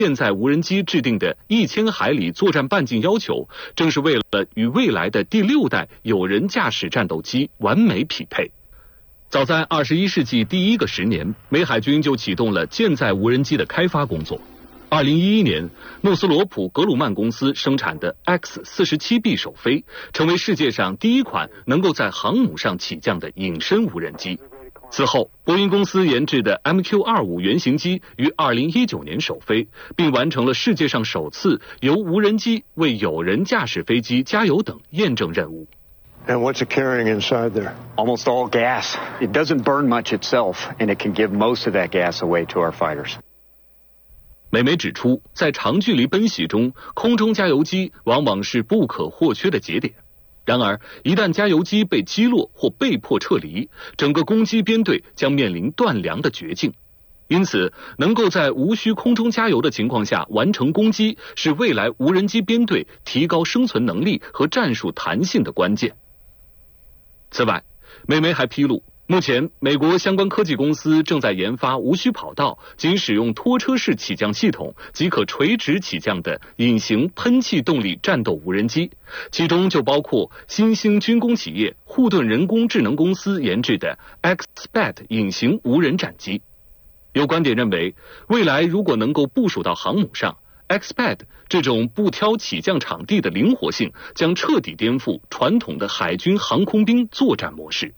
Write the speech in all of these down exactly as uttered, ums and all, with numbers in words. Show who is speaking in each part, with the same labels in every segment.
Speaker 1: 舰载无人机制定的一千海里作战半径要求，正是为了与未来的第六代有人驾驶战斗机完美匹配。早在二十一世纪第一个十年，美海军就启动了舰载无人机的开发工作。二零一一年，诺斯罗普格鲁曼公司生产的 X 四十七 B 首飞，成为世界上第一款能够在航母上起降的隐身无人机。此后，波音公司研制的 M Q 二十五 原型机于二零一九年首飞，并完成了世界上首次由无人机为有人驾驶飞机加油等验证任务。
Speaker 2: And what's it carrying inside there?
Speaker 3: Almost all gas. It doesn't burn much itself, and it can give most of that gas away to our fighters.
Speaker 1: 美媒指出，在长距离奔袭中，空中加油机往往是不可或缺的节点。然而，一旦加油机被击落或被迫撤离，整个攻击编队将面临断粮的绝境。因此，能够在无需空中加油的情况下完成攻击，是未来无人机编队提高生存能力和战术弹性的关键。此外，美媒还披露，目前美国相关科技公司正在研发无需跑道、仅使用拖车式起降系统即可垂直起降的隐形喷气动力战斗无人机，其中就包括新兴军工企业护盾人工智能公司研制的 X P A D 隐形无人战机。有观点认为，未来如果能够部署到航母上， X P A D 这种不挑起降场地的灵活性将彻底颠覆传统的海军航空兵作战模式。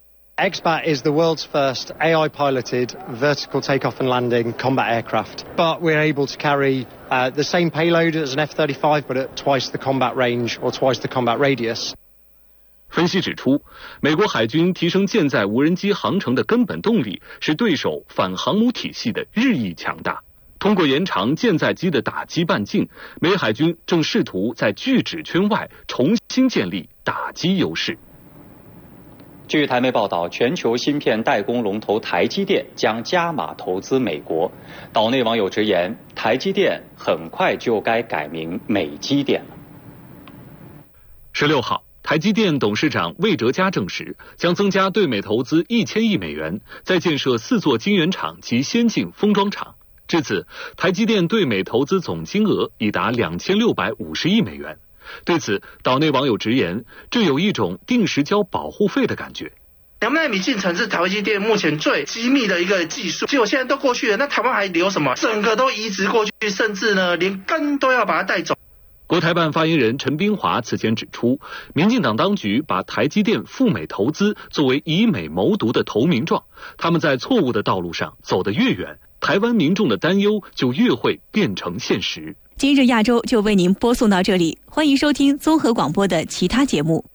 Speaker 4: X P A D is the world's first A I-piloted vertical takeoff and landing combat aircraft, but we're able to carry uh, the same payload as an F thirty-five, but at twice the combat range or twice the combat radius.
Speaker 1: 分析指出，美国海军提升舰载无人机航程的根本动力是对手反航母体系的日益强大。通过延长舰载机的打击半径，美海军正试图在拒止圈外重新建立打击优势。
Speaker 5: 据台媒报道，全球芯片代工龙头台积电将加码投资美国。岛内网友直言，台积电很快就该改名美积电了。
Speaker 1: 十六号，台积电董事长魏哲嘉证实，将增加对美投资一千亿美元，在建设四座晶圆厂及先进封装厂。至此，台积电对美投资总金额已达两千六百五十亿美元。对此，岛内网友直言，这有一种定时交保护费的感觉。
Speaker 6: 两奈米进程是台积电目前最机密的一个技术，结果现在都过去了，那台湾还留什么？整个都移植过去，甚至呢，连根都要把它带走。
Speaker 1: 国台办发言人陈斌华此前指出，民进党当局把台积电赴美投资作为以美谋独的投名状，他们在错误的道路上走得越远，台湾民众的担忧就越会变成现实。
Speaker 7: 今日亚洲就为您播送到这里，欢迎收听综合广播的其他节目。